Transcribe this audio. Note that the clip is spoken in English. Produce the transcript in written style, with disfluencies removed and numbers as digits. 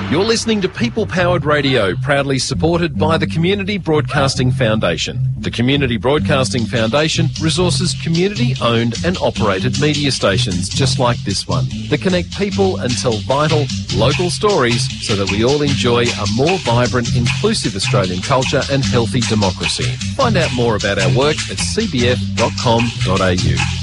You're listening to People Powered Radio, proudly supported by the Community Broadcasting Foundation. The Community Broadcasting Foundation resources community-owned and operated media stations just like this one that connect people and tell vital, local stories so that we all enjoy a more vibrant, inclusive Australian culture and healthy democracy. Find out more about our work at cbf.com.au.